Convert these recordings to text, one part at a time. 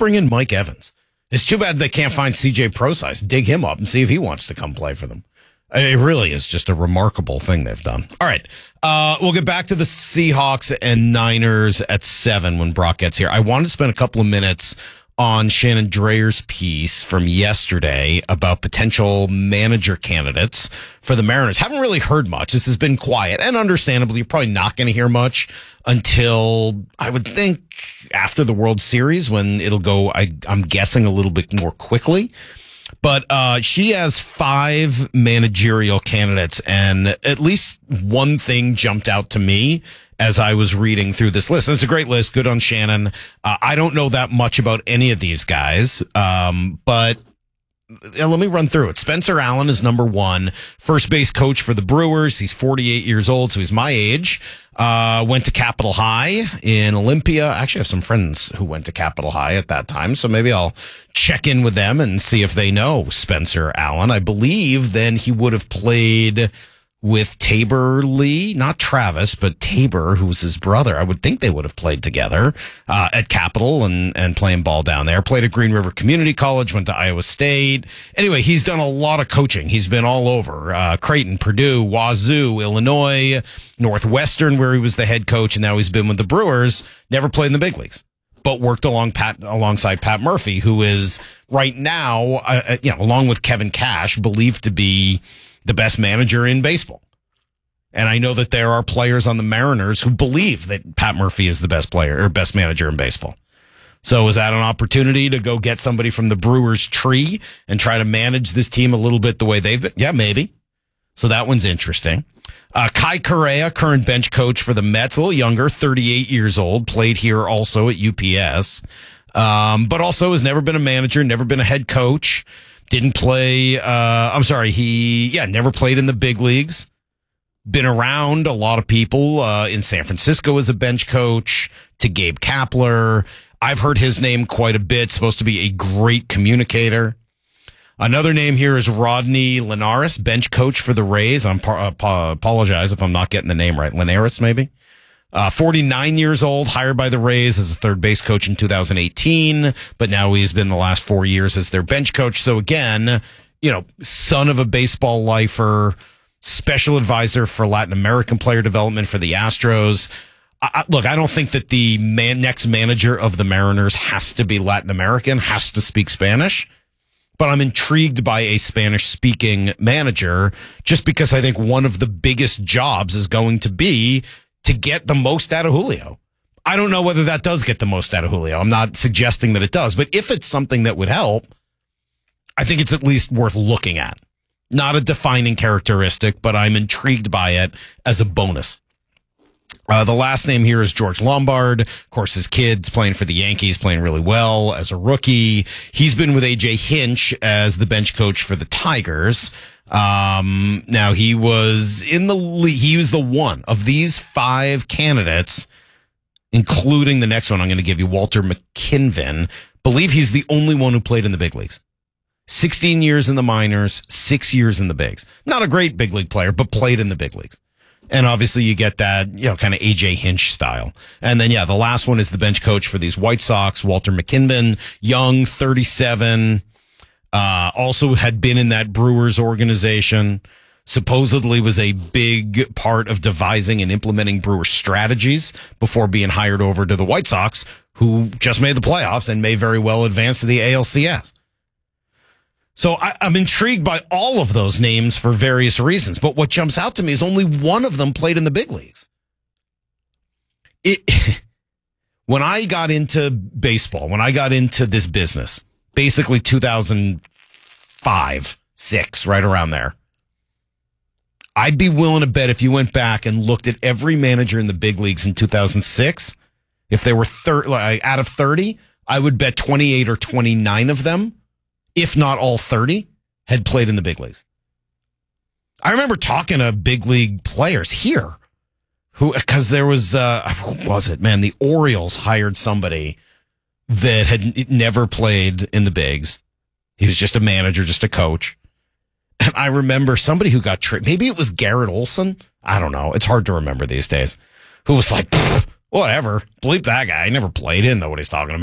bring in Mike Evans. It's too bad they can't find CJ Prosise, dig him up and see if he wants to come play for them. It really is just a remarkable thing they've done. All right. We'll get back to the Seahawks and Niners at 7 when Brock gets here. I wanted to spend a couple of minutes on Shannon Drayer's piece from yesterday about potential manager candidates for the Mariners. Haven't really heard much. This has been quiet, and understandably, you're probably not going to hear much until, I would think, after the World Series, when it'll go, I'm guessing, a little bit more quickly. But she has 5 managerial candidates, and at least one thing jumped out to me as I was reading through this list. It's a great list. Good on Shannon. I don't know that much about any of these guys, but let me run through it. Spencer Allen is number 1, first base coach for the Brewers. He's 48 years old, so he's my age. Went to Capitol High in Olympia. I actually have some friends who went to Capitol High at that time, so maybe I'll check in with them and see if they know Spencer Allen. I believe then he would have played with Tabor Lee, not Travis, but Tabor, who's his brother. I would think they would have played together at Capitol and playing ball down there. Played at Green River Community College, went to Iowa State. Anyway, he's done a lot of coaching. He's been all over. Creighton, Purdue, Wazoo, Illinois, Northwestern, where he was the head coach, and now he's been with the Brewers. Never played in the big leagues, but worked alongside Pat Murphy, who is right now, along with Kevin Cash, believed to be the best manager in baseball. And I know that there are players on the Mariners who believe that Pat Murphy is the best player or best manager in baseball. So is that an opportunity to go get somebody from the Brewers tree and try to manage this team a little bit the way they've been? Yeah, maybe. So that one's interesting. Kai Correa, current bench coach for the Mets, a little younger, 38 years old, played here also at UPS, but also has never been a manager, never been a head coach. Didn't play, never played in the big leagues. Been around a lot of people in San Francisco as a bench coach, to Gabe Kapler. I've heard his name quite a bit. Supposed to be a great communicator. Another name here is Rodney Linares, bench coach for the Rays. I apologize if I'm not getting the name right. Linares, maybe? 49 years old, hired by the Rays as a third base coach in 2018, but now he's been the last 4 years as their bench coach. So again, son of a baseball lifer, special advisor for Latin American player development for the Astros. Look, I don't think that the next manager of the Mariners has to be Latin American, has to speak Spanish. But I'm intrigued by a Spanish-speaking manager just because I think one of the biggest jobs is going to be to get the most out of Julio. I don't know whether that does get the most out of Julio. I'm not suggesting that it does, but if it's something that would help, I think it's at least worth looking at. Not a defining characteristic, but I'm intrigued by it as a bonus. The last name here is George Lombard. Of course, his kid's playing for the Yankees, playing really well as a rookie. He's been with AJ Hinch as the bench coach for the Tigers. Now he was in the league. He was the one of these 5 candidates, including the next one I'm going to give you, Walter McKinven. Believe he's the only one who played in the big leagues. 16 years in the minors, 6 years in the bigs. Not a great big league player, but played in the big leagues. And obviously you get that, kind of AJ Hinch style. And then, the last one is the bench coach for these White Sox, Walter McKinven, young, 37, also had been in that Brewers organization, supposedly was a big part of devising and implementing Brewers strategies before being hired over to the White Sox, who just made the playoffs and may very well advance to the ALCS. So I'm intrigued by all of those names for various reasons, but what jumps out to me is only one of them played in the big leagues. When I got into baseball, when I got into this business, basically 2005, 6, right around there, I'd be willing to bet if you went back and looked at every manager in the big leagues in 2006, if they were out of 30, I would bet 28 or 29 of them, if not all 30, had played in the big leagues. I remember talking to big league players here because there was, who was it, man? The Orioles hired somebody that had never played in the bigs. He was just a manager, just a coach. And I remember somebody who got traded, maybe it was Garrett Olson. I don't know. It's hard to remember these days. Who was like, whatever, bleep that guy. He never played, didn't know what he's talking about.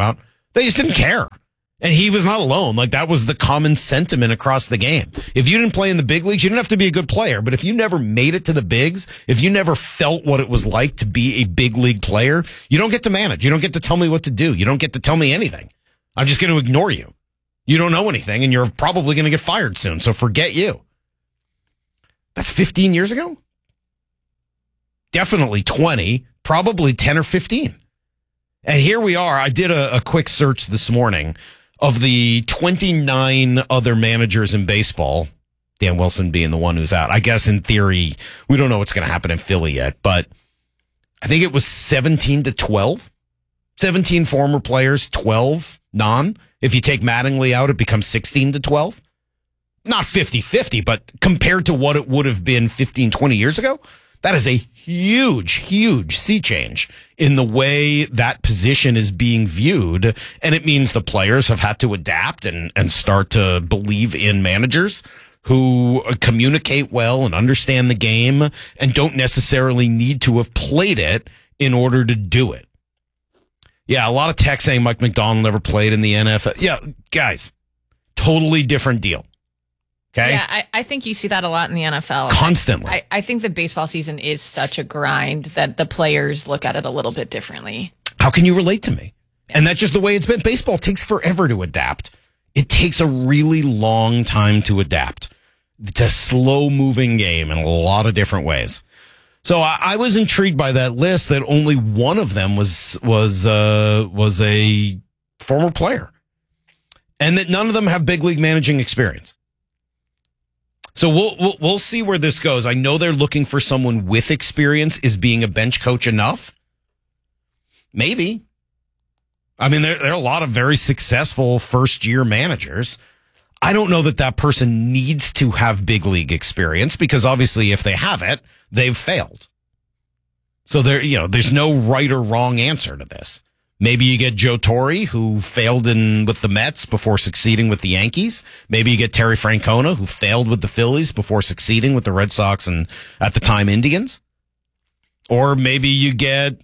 They just didn't care. And he was not alone. Like, that was the common sentiment across the game. If you didn't play in the big leagues, you didn't have to be a good player. But if you never made it to the bigs, if you never felt what it was like to be a big league player, you don't get to manage. You don't get to tell me what to do. You don't get to tell me anything. I'm just going to ignore you. You don't know anything, and you're probably going to get fired soon. So forget you. That's 15 years ago? Definitely 20, probably 10 or 15. And here we are. I did a quick search this morning of the 29 other managers in baseball, Dan Wilson being the one who's out. I guess in theory, we don't know what's going to happen in Philly yet, but I think it was 17 to 12. 17 former players, 12 non. If you take Mattingly out, it becomes 16 to 12. Not 50-50, but compared to what it would have been 15, 20 years ago, that is a huge, huge sea change in the way that position is being viewed. And it means the players have had to adapt and start to believe in managers who communicate well and understand the game and don't necessarily need to have played it in order to do it. Yeah, a lot of text saying Mike Macdonald never played in the NFL. Yeah, guys, totally different deal. Okay. Yeah, I think you see that a lot in the NFL. Constantly. I think the baseball season is such a grind that the players look at it a little bit differently. How can you relate to me? And that's just the way it's been. Baseball takes forever to adapt. It takes a really long time to adapt. It's a slow-moving game in a lot of different ways. So I was intrigued by that list that only one of them was a former player, and that none of them have big league managing experience. So we'll see where this goes. I know they're looking for someone with experience. Is being a bench coach enough? Maybe. I mean, there are a lot of very successful first-year managers. I don't know that person needs to have big league experience, because obviously if they have it, they've failed. So there's no right or wrong answer to this. Maybe you get Joe Torre, who failed with the Mets before succeeding with the Yankees. Maybe you get Terry Francona, who failed with the Phillies before succeeding with the Red Sox and, at the time, Indians. Or maybe you get,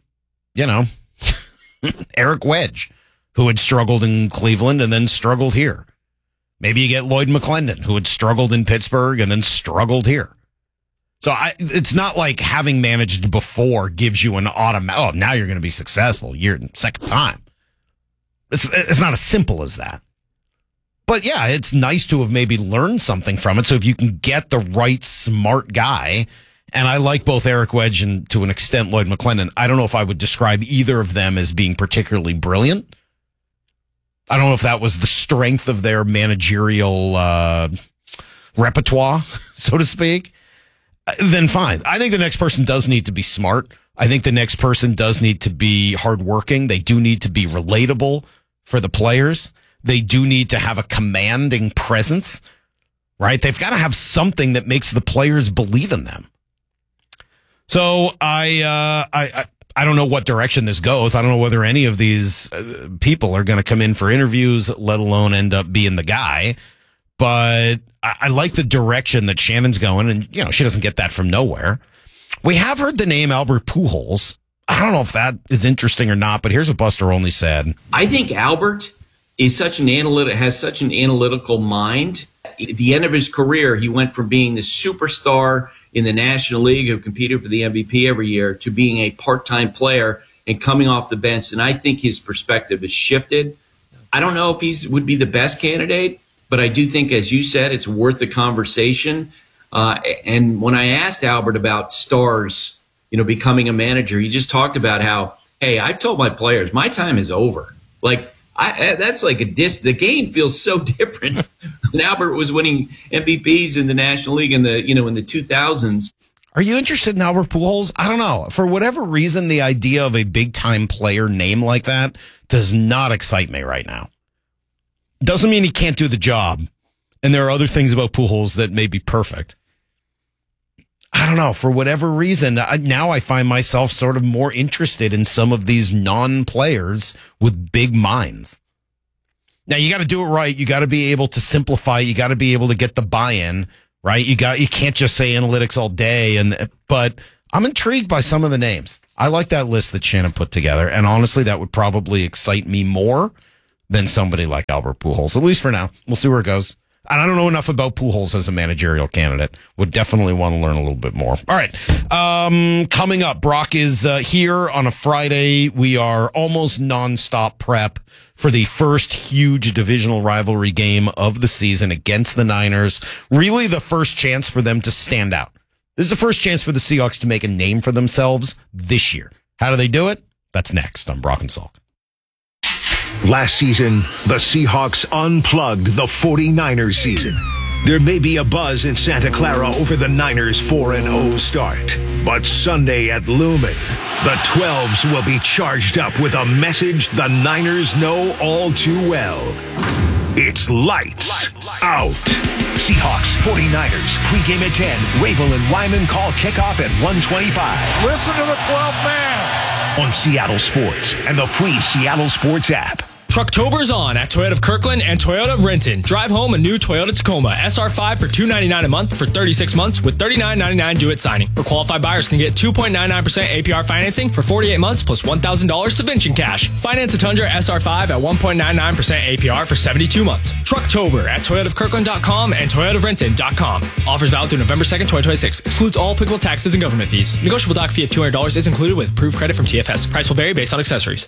Eric Wedge, who had struggled in Cleveland and then struggled here. Maybe you get Lloyd McClendon, who had struggled in Pittsburgh and then struggled here. So it's not like having managed before gives you an automatic, now you're going to be successful. You're second time. It's not as simple as that. But yeah, it's nice to have maybe learned something from it. So if you can get the right smart guy, and I like both Eric Wedge and to an extent Lloyd McClendon, I don't know if I would describe either of them as being particularly brilliant. I don't know if that was the strength of their managerial repertoire, so to speak. Then fine. I think the next person does need to be smart. I think the next person does need to be hardworking. They do need to be relatable for the players. They do need to have a commanding presence, right? They've got to have something that makes the players believe in them. So I don't know what direction this goes. I don't know whether any of these people are going to come in for interviews, let alone end up being the guy. But I like the direction that Shannon's going, and she doesn't get that from nowhere. We have heard the name Albert Pujols. I don't know if that is interesting or not, but here's what Buster Olney said. I think Albert is has such an analytical mind. At the end of his career, he went from being the superstar in the National League who competed for the MVP every year to being a part-time player and coming off the bench. And I think his perspective has shifted. I don't know if he would be the best candidate, but I do think, as you said, it's worth the conversation. And when I asked Albert about stars, becoming a manager, he just talked about how, hey, I told my players, my time is over. Like, that's like the game feels so different. When Albert was winning MVPs in the National League in the 2000s. Are you interested in Albert Pujols? I don't know. For whatever reason, the idea of a big time player name like that does not excite me right now. Doesn't mean he can't do the job. And there are other things about Pujols that may be perfect. I don't know. For whatever reason, now I find myself sort of more interested in some of these non-players with big minds. Now, you got to do it right. You got to be able to simplify. You got to be able to get the buy-in, right? You can't just say analytics all day. But I'm intrigued by some of the names. I like that list that Shannon put together. And honestly, that would probably excite me more than somebody like Albert Pujols, at least for now. We'll see where it goes. And I don't know enough about Pujols as a managerial candidate. Would definitely want to learn a little bit more. All right. Coming up, Brock is here on a Friday. We are almost nonstop prep for the first huge divisional rivalry game of the season against the Niners. Really the first chance for them to stand out. This is the first chance for the Seahawks to make a name for themselves this year. How do they do it? That's next on Brock and Salk. Last season, the Seahawks unplugged the 49ers season. There may be a buzz in Santa Clara over the Niners' 4-0 start. But Sunday at Lumen, the 12s will be charged up with a message the Niners know all too well. It's lights out. Seahawks, 49ers, pregame at 10. Rabel and Wyman call kickoff at 1:25. Listen to the 12th man. On Seattle Sports and the free Seattle Sports app. Trucktober's on at Toyota of Kirkland and Toyota of Renton. Drive home a new Toyota Tacoma SR5 for $299 a month for 36 months with $39.99 due at signing. Or qualified buyers can get 2.99% APR financing for 48 months plus $1,000 subvention cash. Finance a Tundra SR5 at 1.99% APR for 72 months. Trucktober at ToyotaofKirkland.com and ToyotaofRenton.com. Offers valid through November 2nd, 2026. Excludes all applicable taxes and government fees. Negotiable doc fee of $200 is included with approved credit from TFS. Price will vary based on accessories.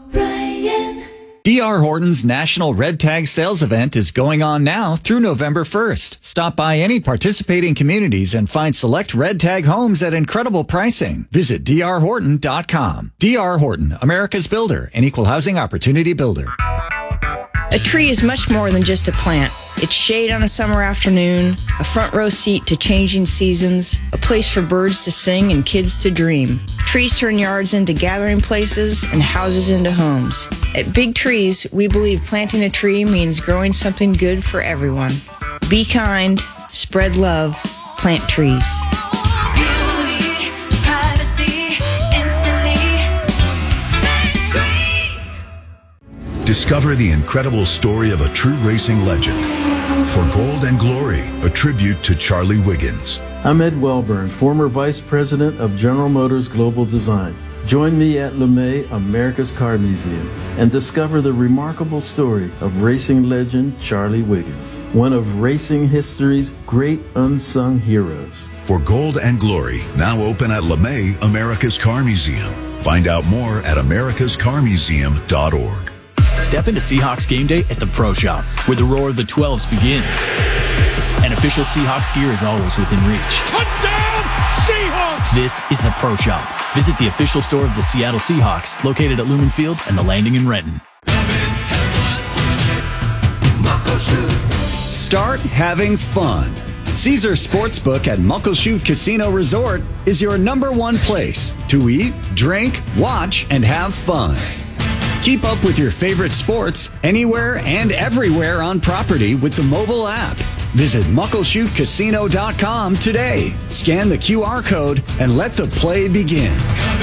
D.R. Horton's National Red Tag Sales Event is going on now through November 1st. Stop by any participating communities and find select Red Tag homes at incredible pricing. Visit drhorton.com. D.R. Horton, America's builder, an equal housing opportunity builder. A tree is much more than just a plant. It's shade on a summer afternoon, a front row seat to changing seasons, a place for birds to sing and kids to dream. Trees turn yards into gathering places and houses into homes. At Big Trees, we believe planting a tree means growing something good for everyone. Be kind, spread love, plant trees. Beauty, privacy, instantly. Big Trees. Discover the incredible story of a true racing legend. For Gold and Glory, a tribute to Charlie Wiggins. I'm Ed Wellburn, former Vice President of General Motors Global Design. Join me at LeMay, America's Car Museum, and discover the remarkable story of racing legend Charlie Wiggins, one of racing history's great unsung heroes. For Gold and Glory, now open at LeMay, America's Car Museum. Find out more at americascarmuseum.org. Step into Seahawks game day at the Pro Shop, where the roar of the 12s begins. And official Seahawks gear is always within reach. Touchdown, Seahawks! This is the Pro Shop. Visit the official store of the Seattle Seahawks, located at Lumen Field and the Landing in Renton. Start having fun. Caesar Sportsbook at Muckleshoot Casino Resort is your #1 place to eat, drink, watch, and have fun. Keep up with your favorite sports anywhere and everywhere on property with the mobile app. Visit MuckleshootCasino.com today. Scan the QR code and let the play begin.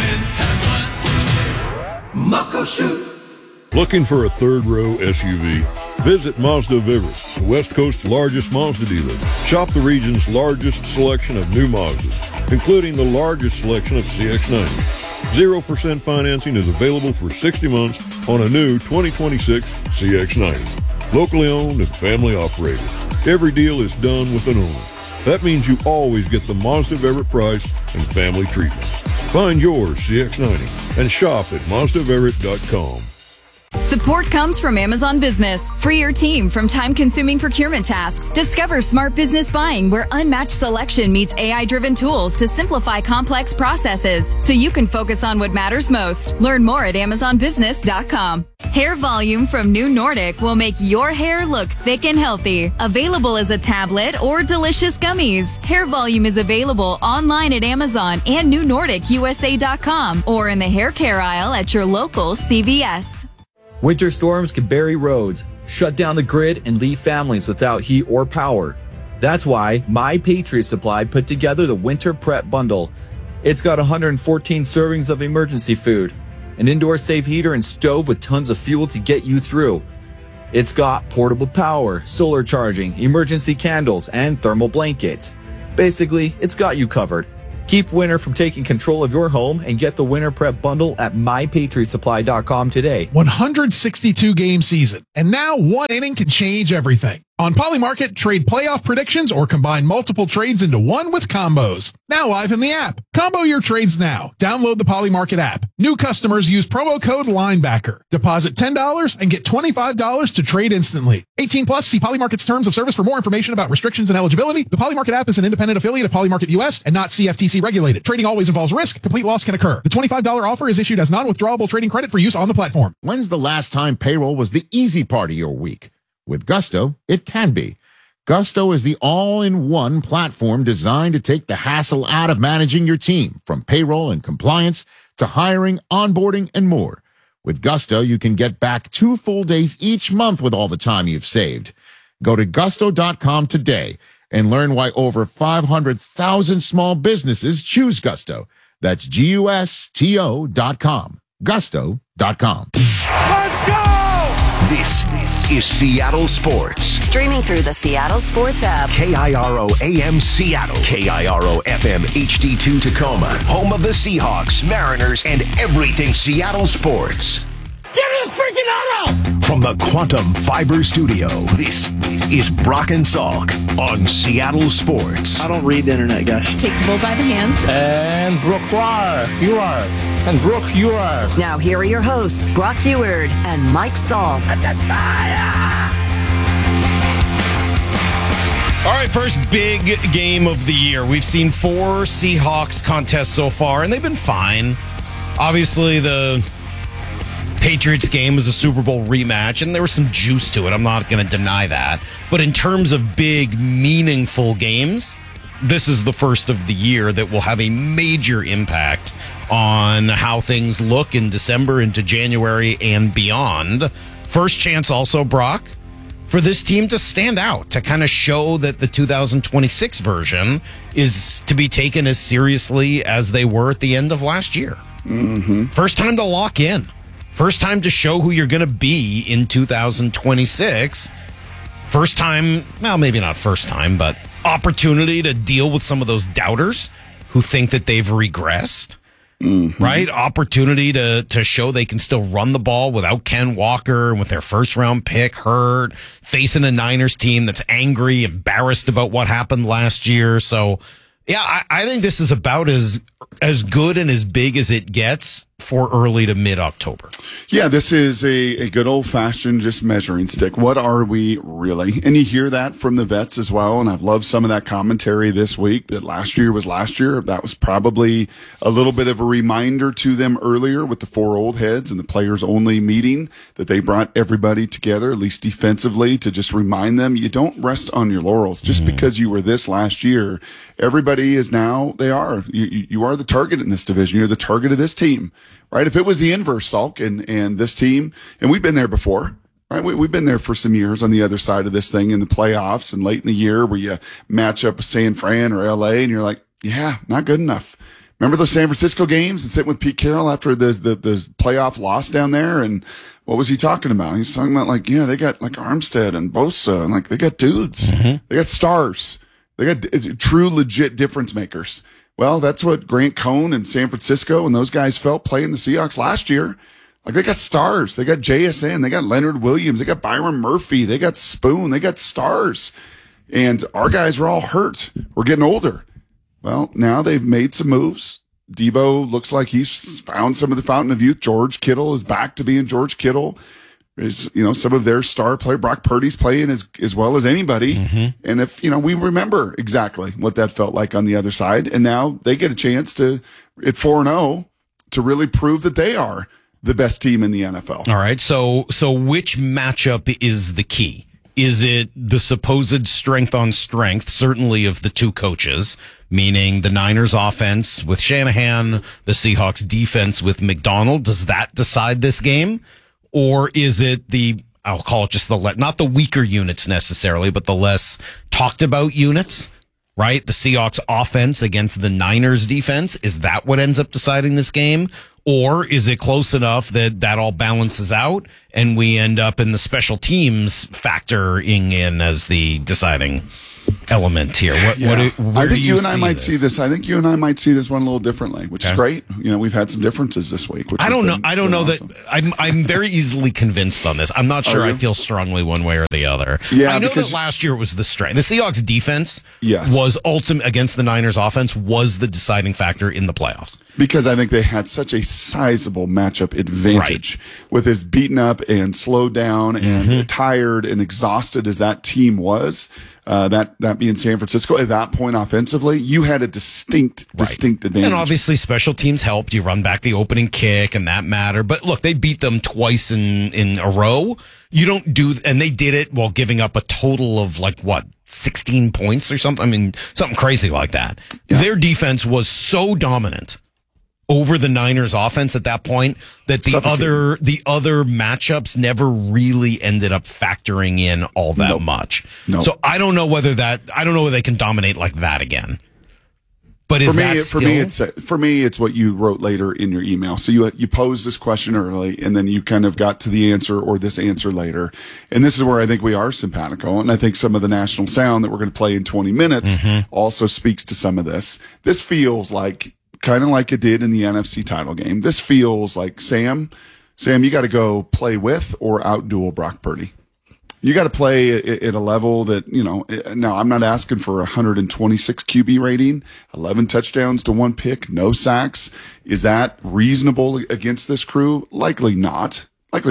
Muckleshoot. Looking for a third-row SUV? Visit Mazda of Everett, the West Coast's largest Mazda dealer. Shop the region's largest selection of new Mazdas, including the largest selection of CX-90s. 0% financing is available for 60 months on a new 2026 CX-90. Locally owned and family operated. Every deal is done with an owner. That means you always get the Mazda of Everett price and family treatment. Find yours CX-90 and shop at MazdaofEverett.com. Support comes from Amazon Business. Free your team from time-consuming procurement tasks. Discover smart business buying where unmatched selection meets AI-driven tools to simplify complex processes so you can focus on what matters most. Learn more at AmazonBusiness.com. Hair Volume from New Nordic will make your hair look thick and healthy. Available as a tablet or delicious gummies. Hair Volume is available online at Amazon and NewNordicUSA.com or in the hair care aisle at your local CVS. Winter storms can bury roads, shut down the grid, and leave families without heat or power. That's why My Patriot Supply put together the Winter Prep Bundle. It's got 114 servings of emergency food, an indoor safe heater and stove with tons of fuel to get you through. It's got portable power, solar charging, emergency candles, and thermal blankets. Basically, it's got you covered. Keep winter from taking control of your home and get the Winter Prep Bundle at mypatriotsupply.com today. 162 game season, and now one inning can change everything. On Polymarket, trade playoff predictions or combine multiple trades into one with combos. Now live in the app. Combo your trades now. Download the Polymarket app. New customers use promo code LINEBACKER. Deposit $10 and get $25 to trade instantly. 18 plus, see Polymarket's terms of service for more information about restrictions and eligibility. The Polymarket app is an independent affiliate of Polymarket US and not CFTC regulated. Trading always involves risk. Complete loss can occur. The $25 offer is issued as non-withdrawable trading credit for use on the platform. When's the last time payroll was the easy part of your week? With Gusto, it can be. Gusto is the all-in-one platform designed to take the hassle out of managing your team, from payroll and compliance to hiring, onboarding, and more. With Gusto, you can get back 2 full days each month with all the time you've saved. Go to gusto.com today and learn why over 500,000 small businesses choose Gusto. That's GUSTO.com. Gusto.com. Let's go! This is Seattle Sports. Streaming through the Seattle Sports app. KIRO AM Seattle. KIRO FM HD2 Tacoma. Home of the Seahawks, Mariners, and everything Seattle sports. Get it freaking out! From the Quantum Fiber Studio, this is Brock and Salk on Seattle Sports. I don't read the internet, guys. Take the bull by the hands. And Brooke, you are. And Brooke, you are. Now here are your hosts, Brock Eward and Mike Salk. All right, first big game of the year. We've seen 4 Seahawks contests so far, and they've been fine. Obviously, the Patriots game was a Super Bowl rematch, and there was some juice to it. I'm not going to deny that. But in terms of big, meaningful games, this is the first of the year that will have a major impact on how things look in December into January and beyond. First chance also, Brock, for this team to stand out, to kind of show that the 2026 version is to be taken as seriously as they were at the end of last year. Mm-hmm. First time to lock in. First time to show who you're going to be in 2026. First time, well, maybe not first time, but opportunity to deal with some of those doubters who think that they've regressed. Mm-hmm. Right? Opportunity to show they can still run the ball without Ken Walker, with their first round pick hurt, facing a Niners team that's angry, embarrassed about what happened last year. So, yeah, I think this is about as good and as big as it gets for early to mid-October. Yeah, this is a good old-fashioned just measuring stick. What are we really? And you hear that from the vets as well, and I've loved some of that commentary this week that last year was last year. That was probably a little bit of a reminder to them earlier with the 4 old heads and the players-only meeting that they brought everybody together, at least defensively, to just remind them you don't rest on your laurels. Just because you were this last year, everybody is now, they are. You are the target in this division. You're the target of this team. Right? If it was the inverse, Salk, and this team, and we've been there before, right? We've been there for some years on the other side of this thing in the playoffs and late in the year where you match up with San Fran or LA and you're like, yeah, not good enough. Remember those San Francisco games and sitting with Pete Carroll after the playoff loss down there? And what was he talking about? He's talking about like, yeah, they got like Armstead and Bosa and like they got dudes. Mm-hmm. They got stars. They got true, legit difference makers. Well, that's what Grant Cohn and San Francisco and those guys felt playing the Seahawks last year. Like they got stars. They got JSN. They got Leonard Williams. They got Byron Murphy. They got Spoon. They got stars. And our guys were all hurt. We're getting older. Well, now they've made some moves. Debo looks like he's found some of the fountain of youth. George Kittle is back to being George Kittle. Is, some of their star player, Brock Purdy's playing as well as anybody. Mm-hmm. And if, we remember exactly what that felt like on the other side. And now they get a chance to, at 4-0, to really prove that they are the best team in the NFL. All right. So which matchup is the key? Is it the supposed strength on strength, certainly of the two coaches, meaning the Niners offense with Shanahan, the Seahawks defense with McDonald? Does that decide this game? Or is it I'll call it just not the weaker units necessarily, but the less talked about units, right? The Seahawks offense against the Niners defense. Is that what ends up deciding this game? Or is it close enough that all balances out and we end up in the special teams factoring in as the deciding element here? Where I think do you and I see might this? see this. I think you and I might see this one a little differently, which is Okay. great. You know, we've had some differences this week. Which I has don't know. been- I don't been know awesome. that I'm very easily convinced on this. I'm not sure Are I you? feel strongly one way or the other. Yeah, I know because- that last year it was the strength. The Seahawks defense Yes. was ultimate against the Niners offense was the deciding factor in the playoffs. Because I think they had such a sizable matchup advantage with as beaten up and slowed down and tired and exhausted as that team was. That being San Francisco at that point offensively, you had a distinct advantage. And obviously special teams helped. You run back the opening kick and that mattered. But look, they beat them twice in a row. You don't do, and they did it while giving up a total of 16 points or something. I mean, something crazy like that. Their defense was so dominant over the Niners offense at that point that the other matchups never really ended up factoring in all that much. Nope. So I don't know whether they can dominate like that again. But is for me, it's what you wrote later in your email. So you posed this question early, and then you kind of got to the answer or this answer later. And this is where I think we are simpatico. And I think some of the national sound that we're going to play in 20 minutes also speaks to some of this. This feels kind of like it did in the NFC title game. This feels like Sam, you got to go play with or outduel Brock Purdy. You got to play at a level that, now I'm not asking for 126 QB rating, 11 touchdowns to 1 pick, no sacks. Is that reasonable against this crew? Likely not.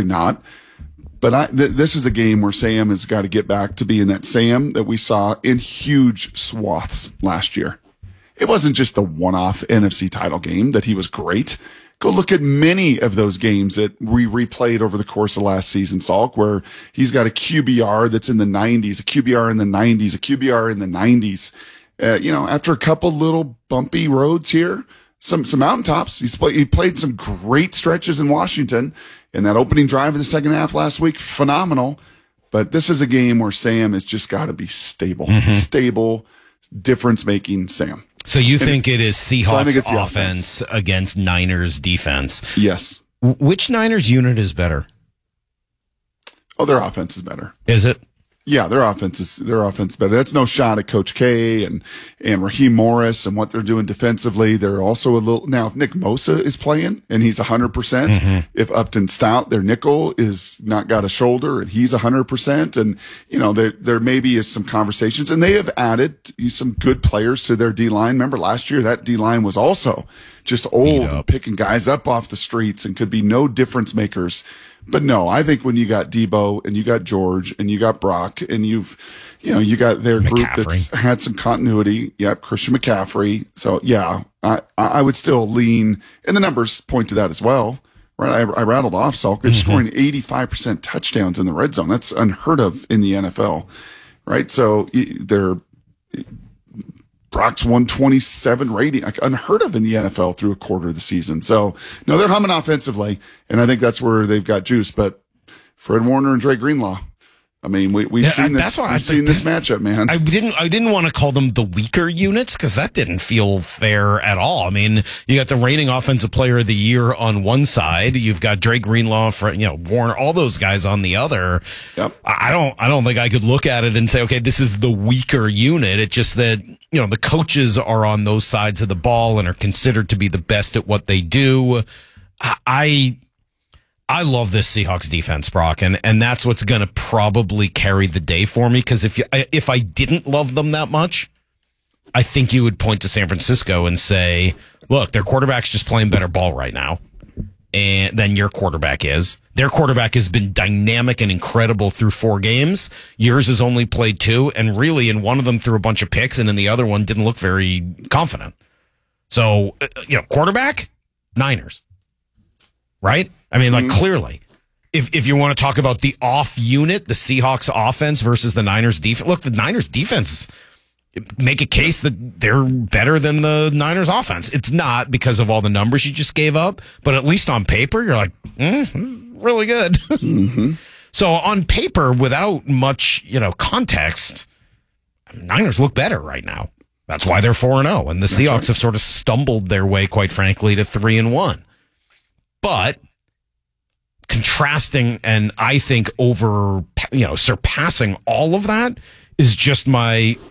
But this is a game where Sam has got to get back to being that Sam that we saw in huge swaths last year. It wasn't just the one-off NFC title game that he was great. Go look at many of those games that we replayed over the course of last season, Salk, where he's got a QBR that's in the 90s, a QBR in the 90s, a QBR in the 90s. After a couple little bumpy roads here, some mountaintops. He played some great stretches in Washington, and that opening drive of the second half last week, phenomenal. But this is a game where Sam has just got to be stable, difference-making Sam. So you think it is I Seahawks think it's the offense against Niners defense? Yes. Which Niners unit is better? Oh, their offense is better. Is it? Yeah, their offense is better. That's no shot at Coach K and Raheem Morris and what they're doing defensively. They're also a little now. If Nick Bosa is playing and he's 100%, if Upton Stout, their nickel, is not got a shoulder and he's 100%, and there maybe is some conversations, and they have added some good players to their D line. Remember last year that D line was also just old and picking guys up off the streets and could be no difference makers. But no, I think when you got Debo and you got George and you got Brock and you got their group that's had some continuity. Yep. Christian McCaffrey. So yeah, I would still lean, and the numbers point to that as well, right? I rattled off Salk. They're scoring 85% touchdowns in the red zone. That's unheard of in the NFL, right? So Brock's 127 rating, unheard of in the NFL through a quarter of the season. So, no, they're humming offensively, and I think that's where they've got juice. But Fred Warner and Dre Greenlaw, I mean, we've seen this. We've seen this matchup, man. I didn't want to call them the weaker units because that didn't feel fair at all. I mean, you got the reigning offensive player of the year on one side, you've got Dre Greenlaw, Warner, all those guys on the other. Yep. I don't think I could look at it and say, okay, this is the weaker unit. It's just that the coaches are on those sides of the ball and are considered to be the best at what they do. I love this Seahawks defense, Brock, and that's what's going to probably carry the day for me. Because if I didn't love them that much, I think you would point to San Francisco and say, look, their quarterback's just playing better ball right now than your quarterback is. Their quarterback has been dynamic and incredible through 4 games. Yours has only played 2, and really in one of them threw a bunch of picks, and in the other one didn't look very confident. So, quarterback, Niners. Right? I mean, clearly, if you want to talk about the off unit, the Seahawks offense versus the Niners defense, look, the Niners defense make a case that they're better than the Niners offense. It's not because of all the numbers you just gave up, but at least on paper, you're like, really good. So on paper, without much, context, Niners look better right now. That's why they're 4-0, and the Seahawks have sort of stumbled their way, quite frankly, to 3-1. But contrasting and I think surpassing all of that is just my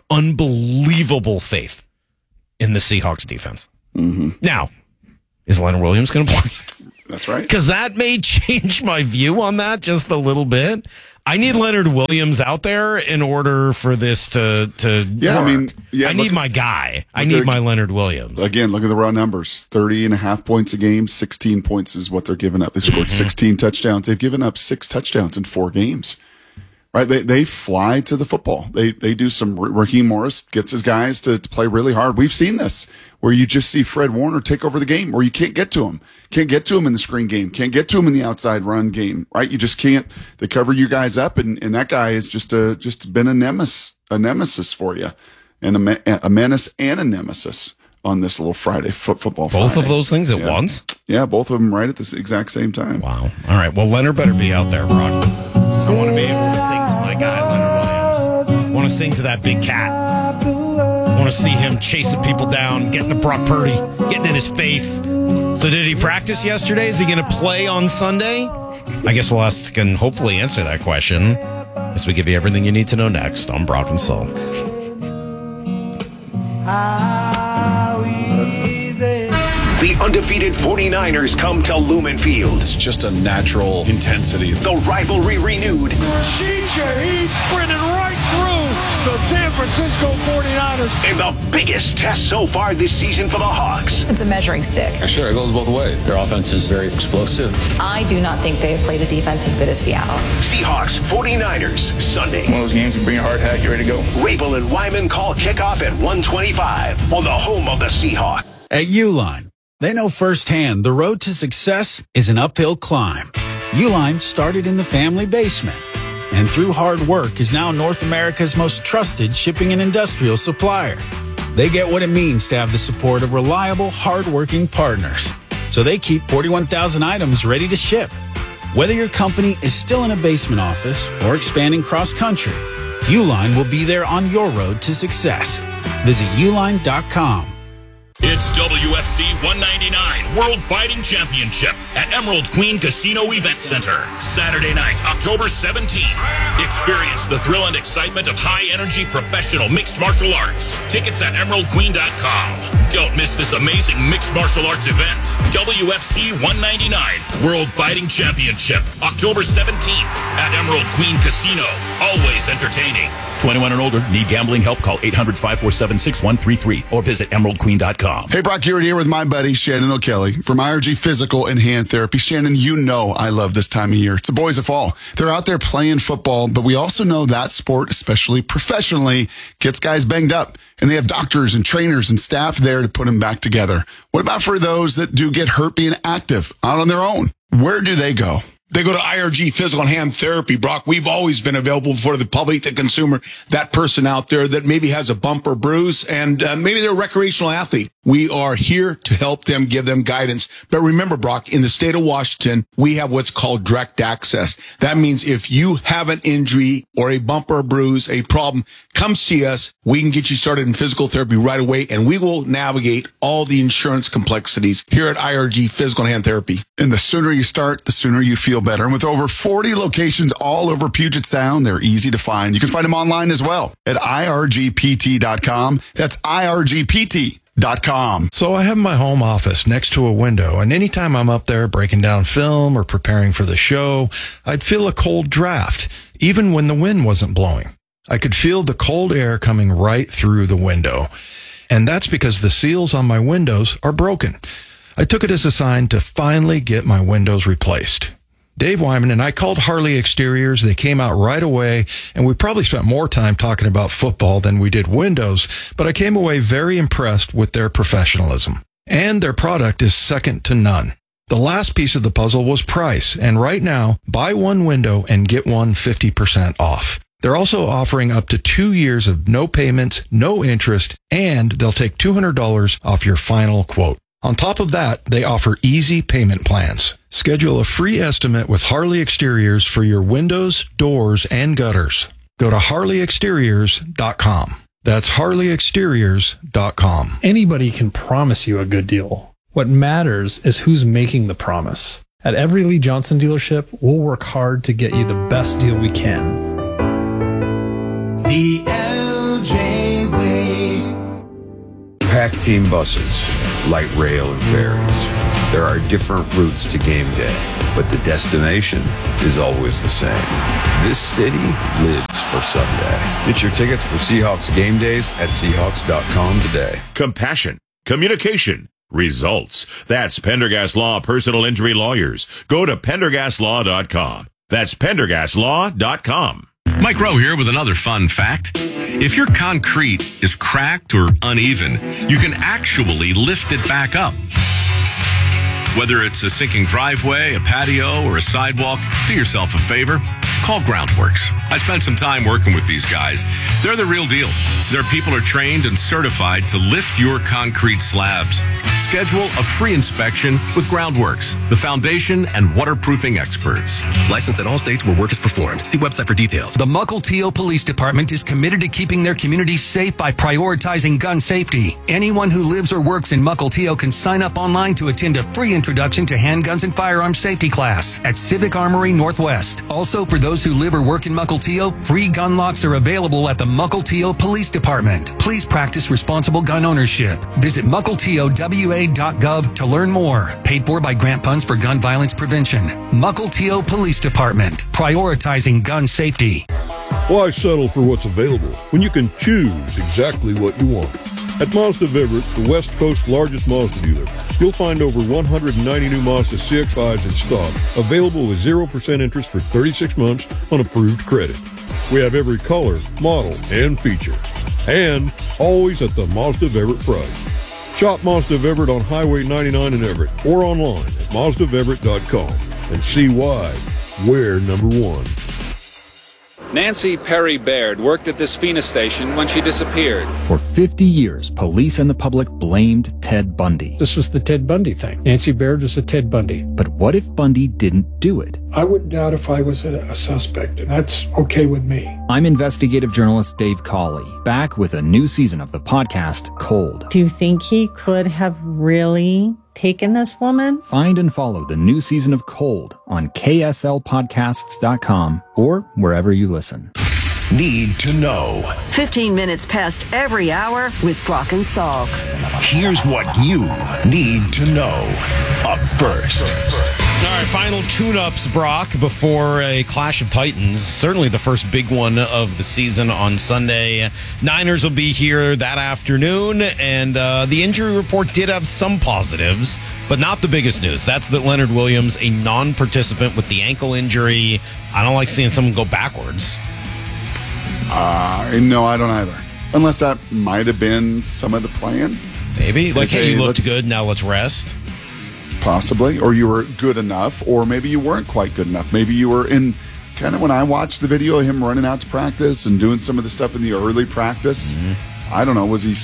unbelievable faith in the Seahawks defense. Mm-hmm. Now, is Leonard Williams going to play? That's right. Because that may change my view on that just a little bit. I need Leonard Williams out there in order for this to Yeah, work. I need my guy. I need my Leonard Williams. Again, look at the raw numbers. 30.5 points a game. 16 points is what they're giving up. They scored 16 touchdowns. They've given up 6 touchdowns in 4 games. Right? They fly to the football. They do some. Raheem Morris gets his guys to play really hard. We've seen this where you just see Fred Warner take over the game, or you can't get to him. Can't get to him in the screen game. Can't get to him in the outside run game. Right? You just can't. They cover you guys up, and that guy is just been a nemesis for you, and a menace and a nemesis on this little Friday football. Both Friday. of those things at once? Yeah, both of them right at the exact same time. Wow. All right. Well, Leonard better be out there, Brock. I want to be able to sing to my guy, Leonard Williams. I want to sing to that big cat. I want to see him chasing people down, getting to Brock Purdy, getting in his face. So did he practice yesterday? Is he going to play on Sunday? I guess we'll ask and hopefully answer that question as we give you everything you need to know next on Brock and Salk. The undefeated 49ers come to Lumen Field. It's just a natural intensity. The rivalry renewed. Rashid Shaheed sprinting right through the San Francisco 49ers. And the biggest test so far this season for the Hawks. It's a measuring stick. Sure, it goes both ways. Their offense is very explosive. I do not think they have played a defense as good as Seattle's. Seahawks 49ers Sunday. One of those games you bring a hard hat, you ready to go. Rabel and Wyman call kickoff at 1:25 on the home of the Seahawks. At Uline, they know firsthand the road to success is an uphill climb. Uline started in the family basement and through hard work is now North America's most trusted shipping and industrial supplier. They get what it means to have the support of reliable, hardworking partners. So they keep 41,000 items ready to ship. Whether your company is still in a basement office or expanding cross-country, Uline will be there on your road to success. Visit uline.com. It's WFC 199 World Fighting Championship at Emerald Queen Casino Event Center. Saturday night, October 17th. Experience the thrill and excitement of high-energy professional mixed martial arts. Tickets at emeraldqueen.com. Don't miss this amazing mixed martial arts event. WFC 199 World Fighting Championship, October 17th at Emerald Queen Casino. Always entertaining. 21 and older. Need gambling help? Call 800-547-6133 or visit emeraldqueen.com. Hey, Brock Hewitt here with my buddy Shannon O'Kelly from IRG Physical and Hand Therapy. Shannon, you know I love this time of year. It's the boys of fall. They're out there playing football, but we also know that sport, especially professionally, gets guys banged up. And they have doctors and trainers and staff there to put them back together. What about for those that do get hurt being active out on their own? Where do they go? They go to IRG Physical and Hand Therapy, Brock. We've always been available for the public, the consumer, that person out there that maybe has a bump or bruise, and maybe they're a recreational athlete. We are here to help them, give them guidance. But remember, Brock, in the state of Washington, we have what's called direct access. That means if you have an injury or a bump or a bruise, a problem, come see us. We can get you started in physical therapy right away, and we will navigate all the insurance complexities here at IRG Physical and Hand Therapy. And the sooner you start, the sooner you feel better. And with over 40 locations all over Puget Sound, they're easy to find. You can find them online as well at irgpt.com. That's irgpt.com. So I have my home office next to a window, and anytime I'm up there breaking down film or preparing for the show, I'd feel a cold draft, even when the wind wasn't blowing. I could feel the cold air coming right through the window. And that's because the seals on my windows are broken. I took it as a sign to finally get my windows replaced. Dave Wyman and I called Harley Exteriors. They came out right away, and we probably spent more time talking about football than we did windows, but I came away very impressed with their professionalism. And their product is second to none. The last piece of the puzzle was price, and right now, buy one window and get one 50% off. They're also offering up to 2 years of no payments, no interest, and they'll take $200 off your final quote. On top of that, they offer easy payment plans. Schedule a free estimate with Harley Exteriors for your windows, doors, and gutters. Go to harleyexteriors.com. That's harleyexteriors.com. Anybody can promise you a good deal. What matters is who's making the promise. At every Lee Johnson dealership, we'll work hard to get you the best deal we can. The LJ packed team buses, light rail and ferries. There are different routes to game day, but the destination is always the same. This city lives for Sunday. Get your tickets for Seahawks game days at Seahawks.com today. Compassion, communication, results. That's Pendergast Law Personal Injury Lawyers. Go to PendergastLaw.com. That's PendergastLaw.com. Mike Rowe here with another fun fact. If your concrete is cracked or uneven, you can actually lift it back up. Whether it's a sinking driveway, a patio, or a sidewalk, do yourself a favor. Call Groundworks. I spent some time working with these guys. They're the real deal. Their people are trained and certified to lift your concrete slabs. Schedule a free inspection with Groundworks, the foundation and waterproofing experts. Licensed in all states where work is performed. See website for details. The Mukilteo Police Department is committed to keeping their communities safe by prioritizing gun safety. Anyone who lives or works in Mukilteo can sign up online to attend a free introduction to handguns and firearms safety class at Civic Armory Northwest. Also, for those who live or work in Mukilteo, free gun locks are available at the Mukilteo Police Department. Please practice responsible gun ownership. Visit MukilteoWA.gov to learn more. Paid for by grant funds for gun violence prevention. Mukilteo Police Department, prioritizing gun safety. Why settle for what's available when you can choose exactly what you want? At Mazda of Everett, the West Coast's largest Mazda dealer, you'll find over 190 new Mazda CX-5s in stock, available with 0% interest for 36 months on approved credit. We have every color, model, and feature. And always at the Mazda of Everett price. Shop Mazda of Everett on Highway 99 in Everett or online at MazdaofEverett.com and see why we're number one. Nancy Perry Baird worked at this Phoenix station when she disappeared. For 50 years, police and the public blamed Ted Bundy. This was the Ted Bundy thing. Nancy Baird was a Ted Bundy. But what if Bundy didn't do it? I wouldn't doubt if I was a suspect, and that's okay with me. I'm investigative journalist Dave Cawley, back with a new season of the podcast, Cold. Do you think he could have really taken this woman? Find and follow the new season of Cold on KSLPodcasts.com or wherever you listen. Need to know. 15 minutes past every hour with Brock and Salk. Here's what you need to know. Up first. All right, final tune-ups, Brock, before a Clash of Titans. Certainly the first big one of the season on Sunday. Niners will be here that afternoon, and the injury report did have some positives, but not the biggest news. That's that Leonard Williams, a non-participant with the ankle injury. I don't like seeing someone go backwards. No, I don't either. Unless that might have been some of the plan. Maybe. Like, hey, you looked good, now let's rest. Possibly. Or you were good enough, or maybe you weren't quite good enough. Maybe you were in, kind of when I watched the video of him running out to practice and doing some of the stuff in the early practice, I don't know, was he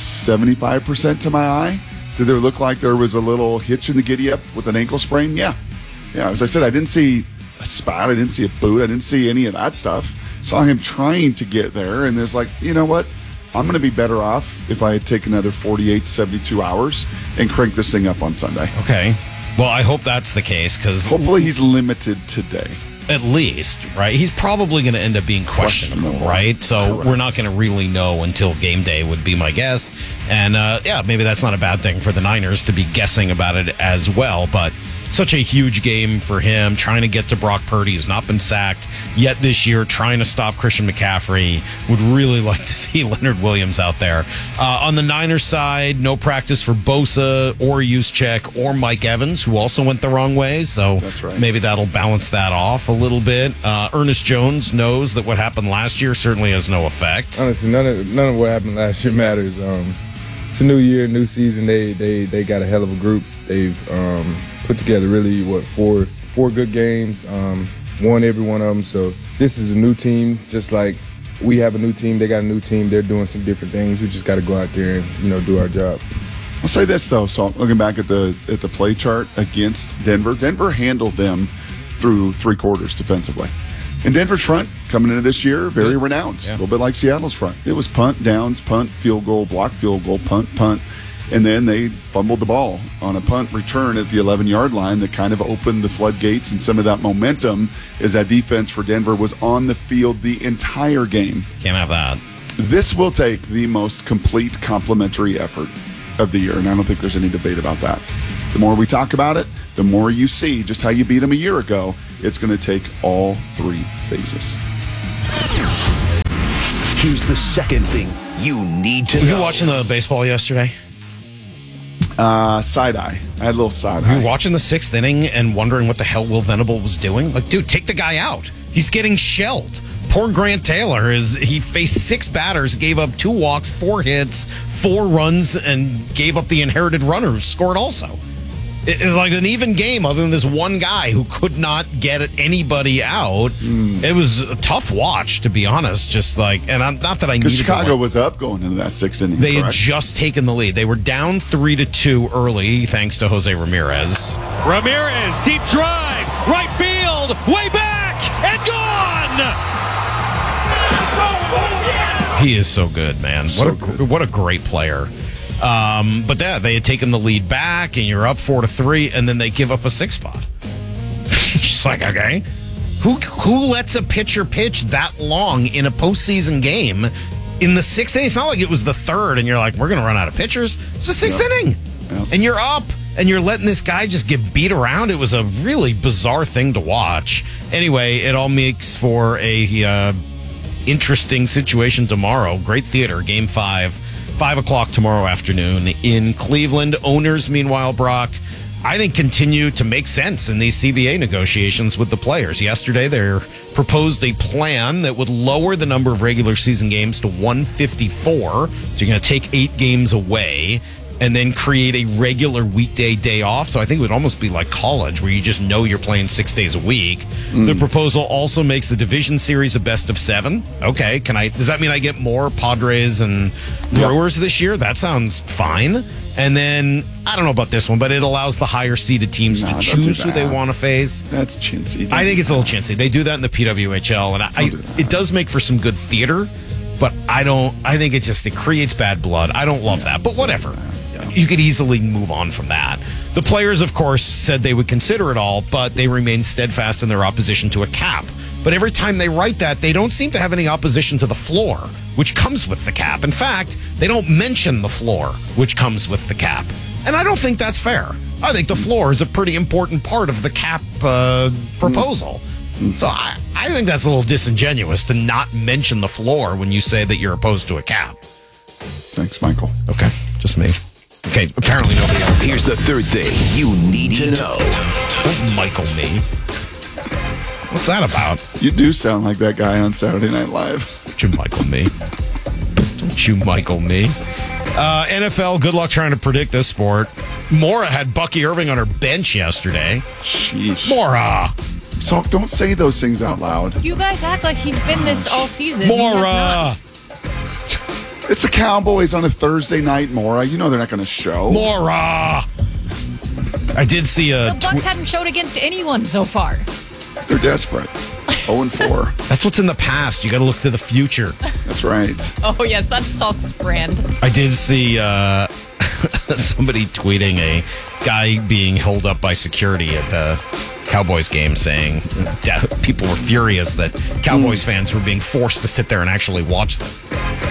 75% to my eye? Did there look like there was a little hitch in the giddy up with an ankle sprain? Yeah. Yeah, as I said, I didn't see a spot, I didn't see a boot, I didn't see any of that stuff. Saw him trying to get there, and there's like, you know what? I'm going to be better off if I take another 48, 72 hours and crank this thing up on Sunday. Okay. Well, I hope that's the case, because hopefully he's limited today. At least, right? He's probably going to end up being questionable, right? So Correct. We're not going to really know until game day would be my guess. And, yeah, maybe that's not a bad thing for the Niners to be guessing about it as well, but such a huge game for him, trying to get to Brock Purdy, who's not been sacked yet this year, trying to stop Christian McCaffrey. Would really like to see Leonard Williams out there. On the Niners side, no practice for Bosa or Juszczyk or Mike Evans, who also went the wrong way, so that's right. Maybe that'll balance that off a little bit. Ernest Jones knows that what happened last year certainly has no effect. Honestly, none of what happened last year matters. It's a new year, new season. They got a hell of a group. They've put together really four good games, won every one of them. So this is a new team, just like we have a new team. They got a new team. They're doing some different things. We just got to go out there and do our job. I'll say this though. So looking back at the play chart against Denver, Denver handled them through three quarters defensively. And Denver's front coming into this year, very renowned. A little bit like Seattle's front. It was punt, downs, punt, field goal, block, field goal, punt, punt. And then they fumbled the ball on a punt return at the 11-yard line that kind of opened the floodgates and some of that momentum as that defense for Denver was on the field the entire game. Can't have that. This will take the most complete complementary effort of the year, and I don't think there's any debate about that. The more we talk about it, the more you see just how you beat them a year ago. It's going to take all 3 phases. Here's the second thing you need to Were know. you watching the baseball yesterday? Side-eye. I had a little side-eye. You were watching the 6th inning and wondering what the hell Will Venable was doing? Like, dude, take the guy out. He's getting shelled. Poor Grant Taylor, he faced 6 batters, gave up 2 walks, 4 hits, 4 runs, and gave up the inherited runner who scored also. It's like an even game other than this one guy who could not get anybody out. It was a tough watch, to be honest. Just like, and not that I needed Because Chicago was up going into that 6th inning. They correct? had just taken the lead. They were down 3-2 early, thanks to Jose Ramirez. Ramirez, deep drive, right field, way back, and gone! He is so good, man. What a great player. But yeah, they had taken the lead back, and you're up 4-3, and then they give up a 6 spot. Just like, okay, who lets a pitcher pitch that long in a postseason game in the 6th inning? It's not like it was the 3rd, and you're like, we're going to run out of pitchers. It's the 6th inning, and you're up, and you're letting this guy just get beat around. It was a really bizarre thing to watch. Anyway, it all makes for a interesting situation tomorrow. Great theater, Game 5. 5 o'clock tomorrow afternoon in Cleveland. Owners, meanwhile, Brock, I think continue to make sense in these CBA negotiations with the players. Yesterday, they proposed a plan that would lower the number of regular season games to 154. So you're going to take 8 games away and then create a regular weekday day off. So I think it would almost be like college where you just know you're playing 6 days a week. The proposal also makes the division series a best of 7. Okay, does that mean I get more Padres and Brewers this year? That sounds fine. And then, I don't know about this one, but it allows the higher seeded teams to choose who they want to face. That's chintzy. I think it's a little chintzy. They do that in the PWHL, and it does make for some good theater, but I think it creates bad blood. I don't love that, but whatever. You could easily move on from that. The players, of course, said they would consider it all, but they remain steadfast in their opposition to a cap. But every time they write that, they don't seem to have any opposition to the floor, which comes with the cap. In fact, they don't mention the floor, which comes with the cap. And I don't think that's fair. I think the floor is a pretty important part of the cap proposal. So I think that's a little disingenuous to not mention the floor when you say that you're opposed to a cap. Thanks, Michael. Okay, just me. Okay, apparently nobody else. Here's the third thing you need to know. Don't Michael me. What's that about? You do sound like that guy on Saturday Night Live. Don't you Michael me. Don't you Michael me. NFL, good luck trying to predict this sport. Mora had Bucky Irving on her bench yesterday. Sheesh. Mora. So don't say those things out loud. You guys act like he's been this all season. Mora. It's the Cowboys on a Thursday night, Mora. You know they're not going to show. Mora. I did see The Bucks haven't showed against anyone so far. They're desperate. 0-4. That's what's in the past. You got to look to the future. That's right. Oh, yes, that's Salk's brand. I did see somebody tweeting a guy being held up by security at the Cowboys game saying people were furious that Cowboys fans were being forced to sit there and actually watch this.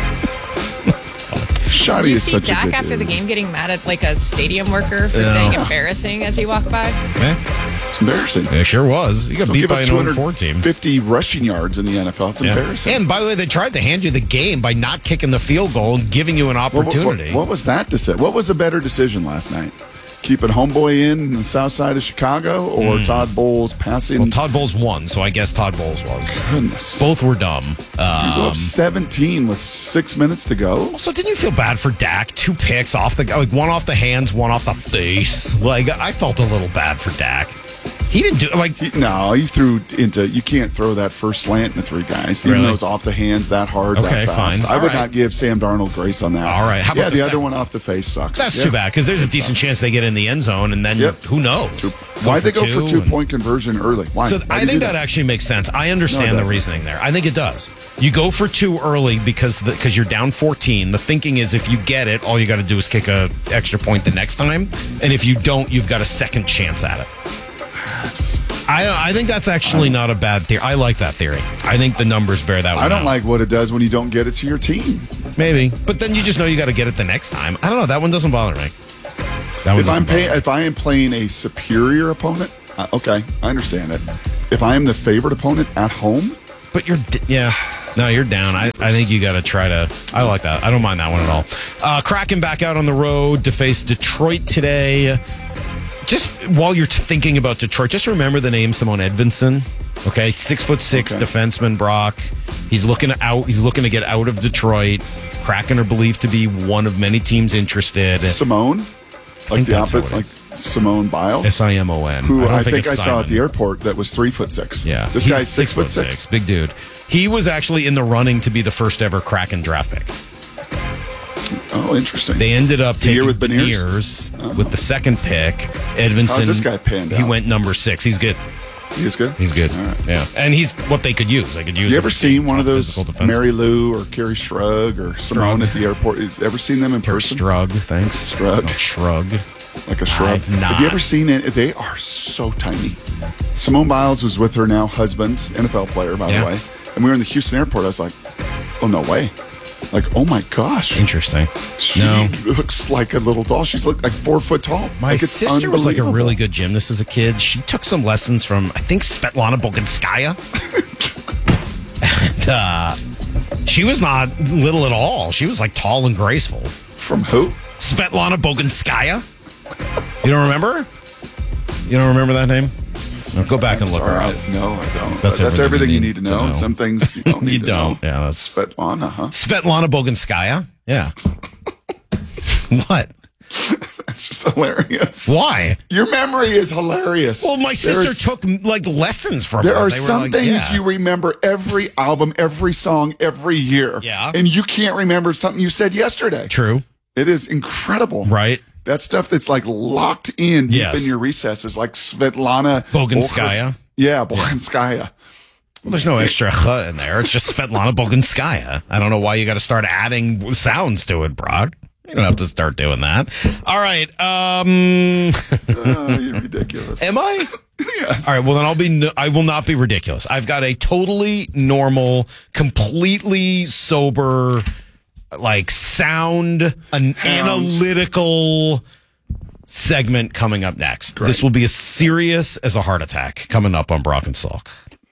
Shoddy Did you is see such a Dak good after dude. the game getting mad at like a stadium worker for saying embarrassing as he walked by? Yeah. It's embarrassing. It sure was. You got Don't beat give by up an 0-4 team. 50 rushing yards in the NFL. It's embarrassing. And by the way, they tried to hand you the game by not kicking the field goal and giving you an opportunity. What was that decision? What was a better decision last night? Keeping Homeboy in the south side of Chicago or Todd Bowles passing? Well, Todd Bowles won, so I guess Todd Bowles was. Goodness. Both were dumb. You go up 17 with 6 minutes to go. Also, didn't you feel bad for Dak? 2 picks off one off the hands, one off the face. Like, I felt a little bad for Dak. He didn't do he threw into. You can't throw that first slant into 3 guys. Even though it's off the hands that hard. Okay, that fast. fine. I would not give Sam Darnold grace on that. All right. How about the other one off the face sucks. That's too bad because there's a decent chance they get in the end zone and then who knows? Why'd they go for 2-point conversion early? Why? So I think that actually makes sense. I understand the reasoning there. I think it does. You go for 2 early because you're down 14. The thinking is if you get it, all you got to do is kick a extra point the next time, and if you don't, you've got a second chance at it. I think that's actually not a bad theory. I like that theory. I think the numbers bear that one I don't out. like what it does when you don't get it to your team. Maybe. But then you just know you got to get it the next time. I don't know. That one doesn't bother me. If I am playing a superior opponent, okay, I understand it. If I am the favorite opponent at home, but you're down. I think you got to try to. I like that. I don't mind that one at all. Kraken back out on the road to face Detroit today. Just while you're thinking about Detroit, just remember the name Simone Edvinsson. Okay, 6'6" defenseman Brock. He's looking to get out of Detroit. Kraken are believed to be one of many teams interested. Simone. Like the opposite, like Simone Biles? Simon. Who I think I saw at the airport that was 3'6". Yeah. This guy's 6'6". Big dude. He was actually in the running to be the first ever Kraken draft pick. Oh, interesting. They ended up taking with Beniers with the second pick. Edvinsson. How's this guy panned out? He went number 6. He's good. He is good? He's good. All right. Yeah. And he's what they could use. They could use. You ever seen one of those Mary Lou or Carrie Strug or Simone at the airport? You ever seen them in person? Strug, thanks. Strug. Not shrug. Like a shrub. I've not. Have you ever seen it? They are so tiny. Simone Biles was with her now husband, NFL player, by the way. And we were in the Houston airport. I was like, oh, no way. Like, oh my gosh. Interesting. She looks like a little doll. She's like 4 foot tall. My sister was like a really good gymnast as a kid. She took some lessons from, I think, Svetlana Boginskaya. And she was not little at all. She was like tall and graceful. From who? Svetlana Boginskaya. You don't remember? You don't remember that name? No, go back and look her up. No, I don't. That's everything you need to know. And some things you don't need to know. Yeah, that's Svetlana, huh? Svetlana Boginskaya. Yeah. What? That's just hilarious. Why? Your memory is hilarious. Well, my sister took like lessons from her. There are some things you remember every album, every song, every year. Yeah. And you can't remember something you said yesterday. True. It is incredible. Right. That stuff that's like locked in deep in your recesses, like Svetlana Boginskaya. Yeah, Boginskaya. Well, there's no extra ch in there. It's just Svetlana Boginskaya. I don't know why you got to start adding sounds to it, Brock. You don't have to start doing that. All right. You're ridiculous. Am I? Yes. All right. Well, then I will not be ridiculous. I've got a totally normal, completely sober, like sound, analytical segment coming up next. Great. This will be as serious as a heart attack coming up on Brock and Salk.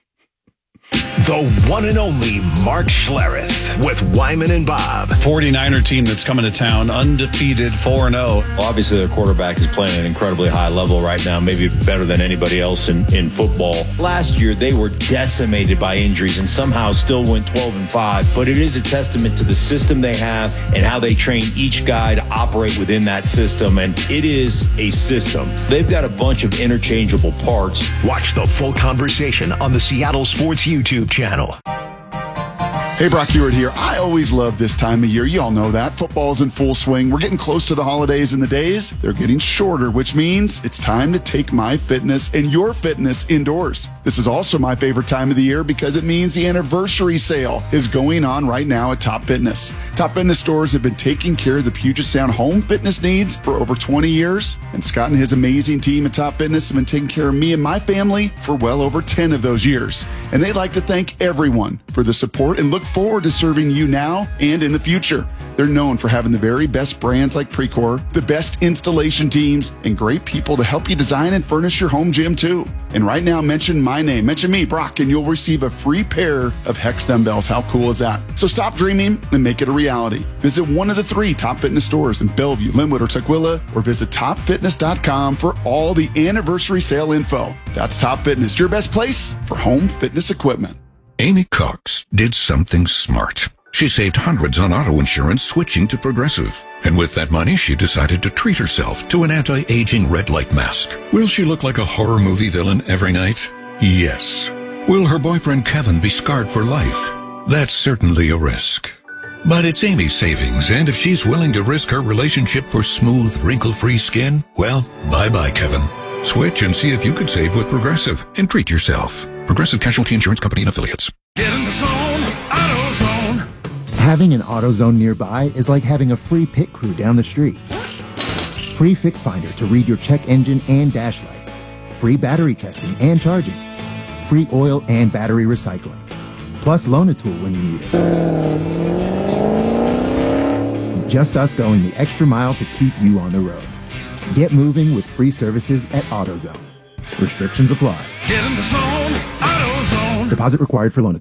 The one and only Mark Schlereth with Wyman and Bob. 49er team that's coming to town, undefeated, 4-0. Obviously, their quarterback is playing at an incredibly high level right now, maybe better than anybody else in football. Last year, they were decimated by injuries and somehow still went 12-5. But it is a testament to the system they have and how they train each guy to operate within that system. And it is a system. They've got a bunch of interchangeable parts. Watch the full conversation on the Seattle Sports YouTube channel. Hey, Brock Ewart here. I always love this time of year. You all know that. Football's in full swing. We're getting close to the holidays, and the days, they're getting shorter, which means it's time to take my fitness and your fitness indoors. This is also my favorite time of the year because it means the anniversary sale is going on right now at Top Fitness. Top Fitness stores have been taking care of the Puget Sound home fitness needs for over 20 years, and Scott and his amazing team at Top Fitness have been taking care of me and my family for well over 10 of those years. And they'd like to thank everyone for the support and look forward to serving you now and in the future. They're known for having the very best brands like Precor, the best installation teams, and great people to help you design and furnish your home gym too. And right now, mention my name, mention me, Brock, and you'll receive a free pair of Hex dumbbells. How cool is that? So stop dreaming and make it a reality. Visit one of the 3 Top Fitness stores in Bellevue, Linwood, or Tukwila, or visit topfitness.com for all the anniversary sale info. That's Top Fitness, your best place for home fitness equipment. Amy Cox did something smart. She saved hundreds on auto insurance switching to Progressive. And with that money, she decided to treat herself to an anti-aging red light mask. Will she look like a horror movie villain every night? Yes. Will her boyfriend Kevin be scarred for life? That's certainly a risk. But it's Amy's savings, and if she's willing to risk her relationship for smooth, wrinkle-free skin, well, bye-bye, Kevin. Switch and see if you could save with Progressive and treat yourself. Progressive Casualty Insurance Company and Affiliates. Get in the zone, AutoZone. Having an AutoZone nearby is like having a free pit crew down the street. Free Fix Finder to read your check engine and dash lights. Free battery testing and charging. Free oil and battery recycling. Plus loan a tool when you need it. Just us going the extra mile to keep you on the road. Get moving with free services at AutoZone. Restrictions apply. Get in the zone, AutoZone. Deposit required for loan.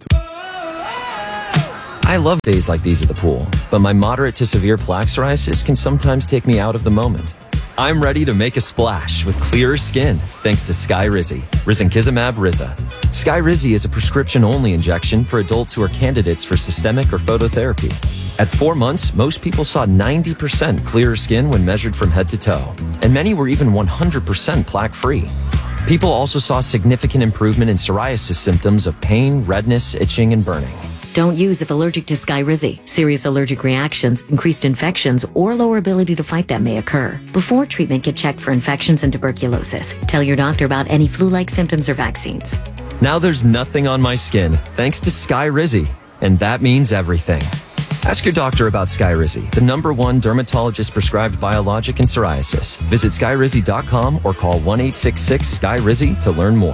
I love days like these at the pool, but my moderate to severe plaque psoriasis can sometimes take me out of the moment. I'm ready to make a splash with clearer skin thanks to Skyrizi, Risankizumab Riza. Skyrizi is a prescription-only injection for adults who are candidates for systemic or phototherapy. At 4 months, most people saw 90% clearer skin when measured from head to toe, and many were even 100% plaque-free. People also saw significant improvement in psoriasis symptoms of pain, redness, itching, and burning. Don't use if allergic to Skyrizi. Serious allergic reactions, increased infections, or lower ability to fight them may occur. Before treatment, get checked for infections and tuberculosis. Tell your doctor about any flu-like symptoms or vaccines. Now there's nothing on my skin thanks to Skyrizi, and that means everything. Ask your doctor about Skyrizi, the #1 dermatologist-prescribed biologic in psoriasis. Visit Skyrizi.com or call 1-866-SKY-RIZI to learn more.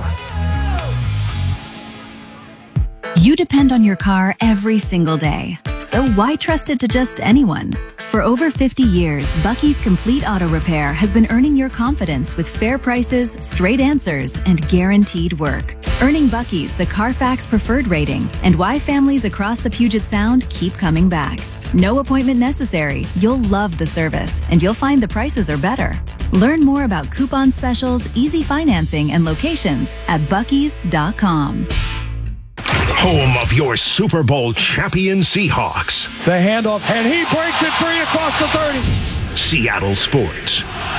You depend on your car every single day, so why trust it to just anyone? For over 50 years, Bucky's Complete Auto Repair has been earning your confidence with fair prices, straight answers, and guaranteed work. Earning Bucky's the Carfax Preferred rating, and why families across the Puget Sound keep coming back. No appointment necessary. You'll love the service, and you'll find the prices are better. Learn more about coupon specials, easy financing, and locations at buckys.com. Home of your Super Bowl champion Seahawks. The handoff, and he breaks it free across the 30. Seattle Sports.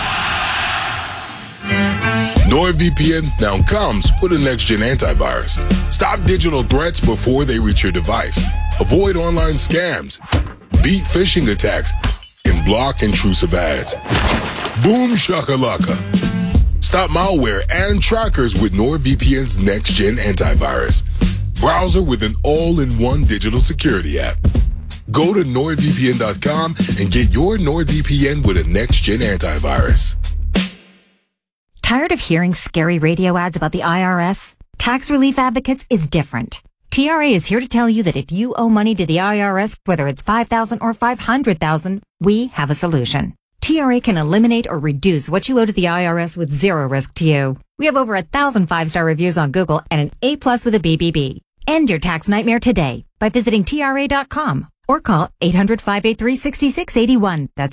NordVPN now comes with a next-gen antivirus. Stop digital threats before they reach your device. Avoid online scams, beat phishing attacks, and block intrusive ads. Boom shakalaka. Stop malware and trackers with NordVPN's next-gen antivirus. Browser with an all-in-one digital security app. Go to NordVPN.com and get your NordVPN with a next-gen antivirus. Tired of hearing scary radio ads about the IRS? Tax Relief Advocates is different. TRA is here to tell you that if you owe money to the IRS, whether it's $5,000 or $500,000, we have a solution. TRA can eliminate or reduce what you owe to the IRS with zero risk to you. We have over 1,000 5-star reviews on Google and an A+ with a BBB. End your tax nightmare today by visiting TRA.com or call 800-583-6681. That's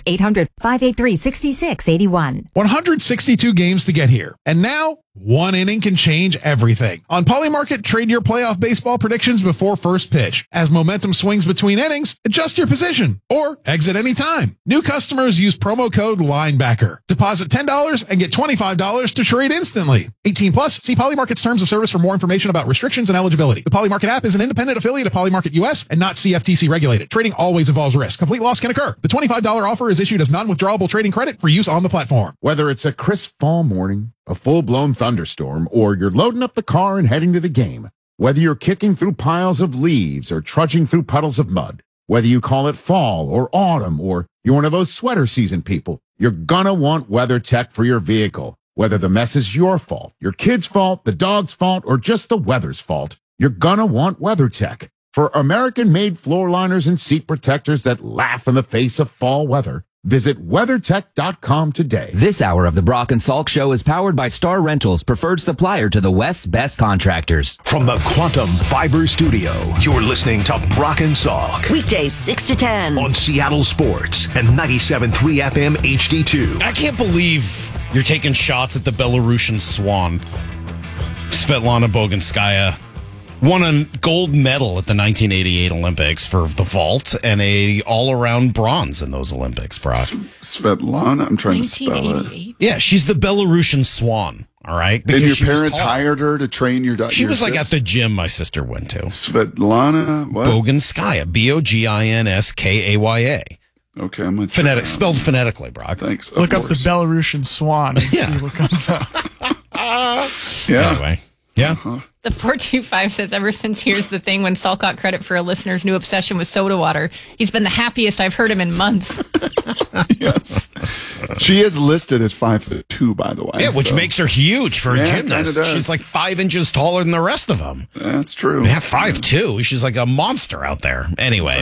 800-583-6681. 162 games to get here. And now, one inning can change everything. On Polymarket, trade your playoff baseball predictions before first pitch. As momentum swings between innings, adjust your position or exit anytime. New customers use promo code LINEBACKER. Deposit $10 and get $25 to trade instantly. 18 plus, see Polymarket's terms of service for more information about restrictions and eligibility. The Polymarket app is an independent affiliate of Polymarket US and not CFTC regulated. Trading always involves risk. Complete loss can occur. The $25 offer is issued as non-withdrawable trading credit for use on the platform. Whether it's a crisp fall morning, a full-blown thunderstorm, or you're loading up the car and heading to the game, whether you're kicking through piles of leaves or trudging through puddles of mud, whether you call it fall or autumn, or you're one of those sweater season people, you're gonna want WeatherTech for your vehicle. Whether the mess is your fault, your kid's fault, the dog's fault, or just the weather's fault, you're gonna want WeatherTech. For American-made floor liners and seat protectors that laugh in the face of fall weather, visit WeatherTech.com today. This hour of the Brock and Salk Show is powered by Star Rentals, preferred supplier to the West's best contractors. From the Quantum Fiber Studio, you're listening to Brock and Salk. Weekdays 6 to 10. On Seattle Sports and 97.3 FM HD2. I can't believe you're taking shots at the Belarusian Swan. Svetlana Boginskaya won a gold medal at the 1988 Olympics for the vault and a all-around bronze in those Olympics, Brock. Svetlana, I'm trying to spell it. Yeah, she's the Belarusian Swan, all right? Because and your parents hired her to train your She was like at the gym my sister went to. Svetlana, what? Boginskaya, Boginskaya. Okay, I'm spelled phonetically, Brock. Thanks. Look up the Belarusian Swan and see what comes up. Yeah. Anyway, yeah. The 425 says, ever since Here's the Thing, when Saul got credit for a listener's new obsession with soda water, he's been the happiest I've heard him in months. Yes. She is listed at 5'2", by the way. Yeah, which makes her huge for a gymnast. Kinda does. She's like 5 inches taller than the rest of them. That's true. Yeah, 5'2". She's like a monster out there. Anyway,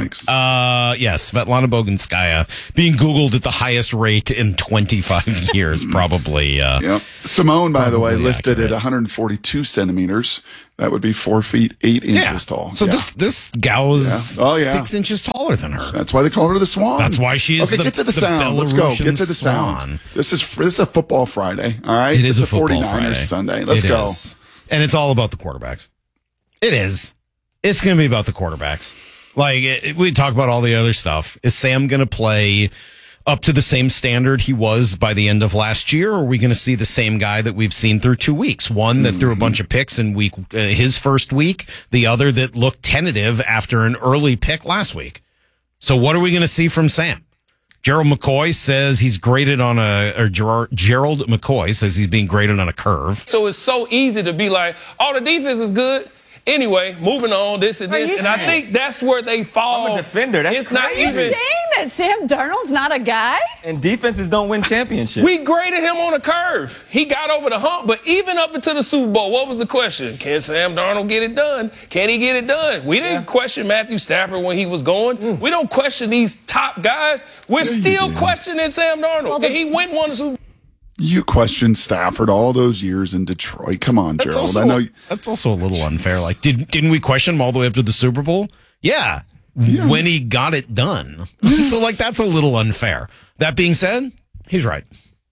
yes, Svetlana Boginskaya being Googled at the highest rate in 25 years, probably. Yep. Simone, by the way, listed accurate. at 142 centimeters. That would be 4 feet 8 inches tall. So this gal is 6 inches taller than her. That's why they call her the Swan. That's why she's okay. Get to the sound. Let's go. Get to the sound. This is a football Friday. All right. It is it's a football 49ers Friday. Sunday. Let's go. Is. And it's all about the quarterbacks. It is. It's going to be about the quarterbacks. Like we talk about all the other stuff. Is Sam going to play up to the same standard he was by the end of last year, or are we going to see the same guy that we've seen through 2 weeks? One that threw a bunch of picks in his first week, the other that looked tentative after an early pick last week. So what are we going to see from Sam? Gerald McCoy says he's graded on Gerald McCoy says he's being graded on a curve. So it's so easy to be like, oh, the defense is good. Anyway, moving on, this and this. And I think that's where they fall. I'm a defender. That's it's not crazy. even. You're saying that Sam Darnold's not a guy? And defenses don't win championships. We graded him on a curve. He got over the hump, but even up into the Super Bowl, what was the question? Can Sam Darnold get it done? Can he get it done? We didn't question Matthew Stafford when he was going. We don't question these top guys. We're still questioning Sam Darnold. And he went one Super Bowl. You questioned Stafford all those years in Detroit. Come on, Gerald. Also, I know that's also a little unfair. Like, didn't we question him all the way up to the Super Bowl? Yeah. When he got it done. So, like, that's a little unfair. That being said, he's right.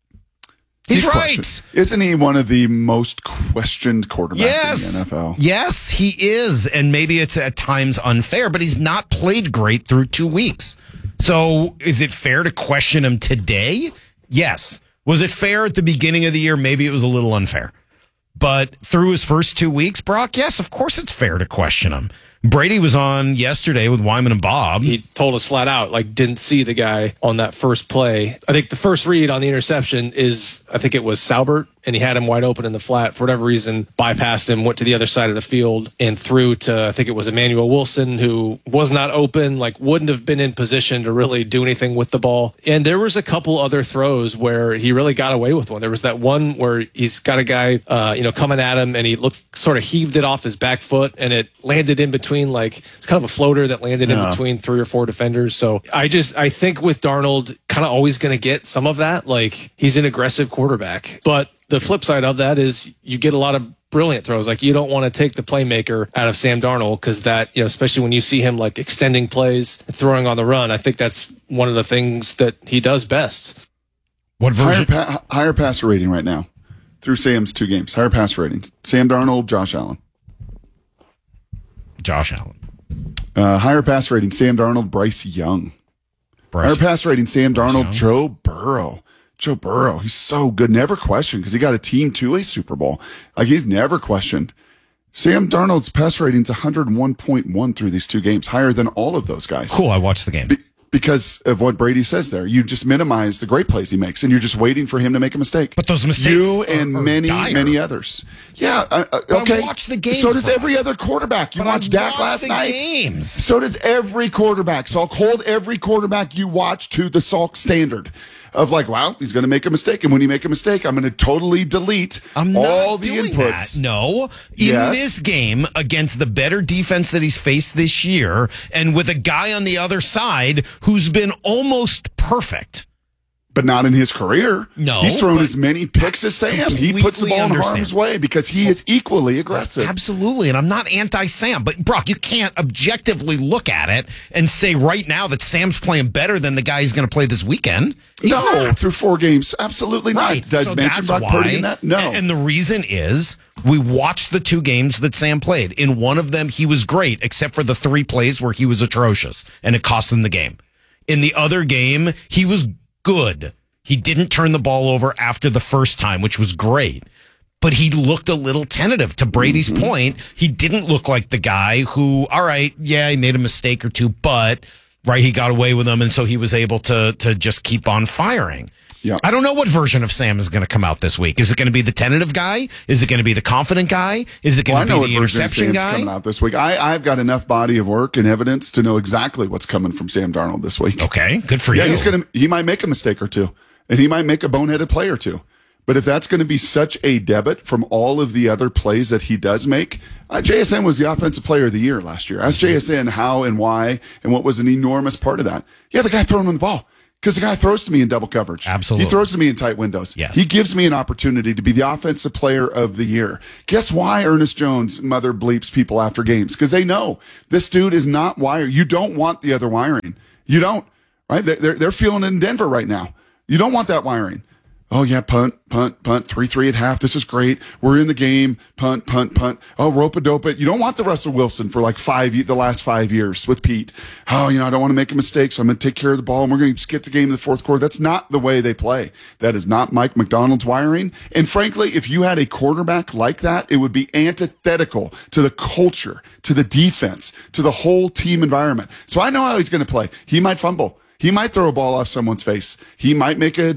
He's right. questioned. Isn't he one of the most questioned quarterbacks in the NFL? Yes, he is. And maybe it's at times unfair, but he's not played great through 2 weeks. So is it fair to question him today? Yes. Was it fair at the beginning of the year? Maybe it was a little unfair. But through his first 2 weeks, Brock, yes, of course it's fair to question him. Brady was on yesterday with Wyman and Bob. He told us flat out, like, didn't see the guy on that first play. I think the first read on the interception is, I think it was Saubert, and he had him wide open in the flat. For whatever reason, bypassed him, went to the other side of the field, and threw to, I think it was Emmanuel Wilson, who was not open, like, wouldn't have been in position to really do anything with the ball. And there was a couple other throws where he really got away with one. There was that one where he's got a guy, coming at him, and he sort of heaved it off his back foot, and it landed in between, like, it's kind of a floater that landed in between 3 or 4 defenders. So I think with Darnold, kind of always going to get some of that. Like, he's an aggressive quarterback. But the flip side of that is you get a lot of brilliant throws. Like, you don't want to take the playmaker out of Sam Darnold, because that, especially when you see him like extending plays and throwing on the run, I think that's one of the things that he does best. What version? Higher passer rating right now through Sam's 2 games. Higher passer ratings. Sam Darnold, Josh Allen. Josh Allen. Higher pass rating, Sam Darnold, Bryce Young. Higher pass rating, Sam Darnold, Joe Burrow. Joe Burrow, he's so good. Never questioned, because he got a team to a Super Bowl. Like, he's never questioned. Sam Darnold's pass rating's 101.1 through these 2 games, higher than all of those guys. Cool, I watched the game. Because of what Brady says there. You just minimize the great plays he makes, and you're just waiting for him to make a mistake. But those mistakes you and many others. Yeah, okay. I watch the games. So does every other quarterback. You watched Dak last night. Games. So does every quarterback. So I'll hold every quarterback you watch to the Salk standard of, like, wow, he's going to make a mistake. And when he make a mistake, I'm going to totally delete all the inputs. That. No. In this game, against the better defense that he's faced this year, and with a guy on the other side who's been almost perfect. But not in his career. No. He's thrown as many picks as Sam. He puts the ball in harm's way because he is equally aggressive. Absolutely. And I'm not anti-Sam. But, Brock, you can't objectively look at it and say right now that Sam's playing better than the guy he's going to play this weekend. He's not. Through 4 games. Absolutely right. not. Did I mention Brock Purdy in that? No. And the reason is we watched the 2 games that Sam played. In one of them, he was great, except for the 3 plays where he was atrocious, and it cost them the game. In the other game, he was good. He didn't turn the ball over after the first time, which was great. But he looked a little tentative. To Brady's point, he didn't look like the guy who, all right, yeah, he made a mistake or 2, but, right, he got away with them, and so he was able to just keep on firing. Yeah. I don't know what version of Sam is going to come out this week. Is it going to be the tentative guy? Is it going to be the confident guy? Is it going to be the interception guy? Coming out this week. I've got enough body of work and evidence to know exactly what's coming from Sam Darnold this week. Okay, good for you. Yeah, he might make a mistake or two, and he might make a boneheaded play or two. But if that's going to be such a debit from all of the other plays that he does make, JSN was the offensive player of the year last year. Ask JSN how and why and what was an enormous part of that. Yeah, the guy throwing him the ball. Because the guy throws to me in double coverage. Absolutely. He throws to me in tight windows. Yes. He gives me an opportunity to be the offensive player of the year. Guess why Ernest Jones' mother bleeps people after games? Because they know this dude is not wired. You don't want the other wiring. You don't, right? They're feeling it in Denver right now. You don't want that wiring. Oh, yeah, punt, 3-3 at half. This is great. We're in the game. Punt. Oh, rope-a-dope it. You don't want the Russell Wilson for like the last 5 years with Pete. Oh, I don't want to make a mistake, so I'm going to take care of the ball, and we're going to just get the game in the fourth quarter. That's not the way they play. That is not Mike McDonald's wiring. And frankly, if you had a quarterback like that, it would be antithetical to the culture, to the defense, to the whole team environment. So I know how he's going to play. He might fumble. He might throw a ball off someone's face. He might make a